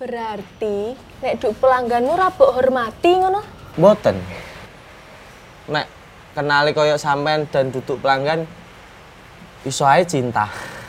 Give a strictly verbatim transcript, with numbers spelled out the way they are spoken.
Berarti nek duk pelangganmu ra mbok hormati ngono? Mboten. Nek kenali koyo sampean dan duduk pelanggan iso ae cinta.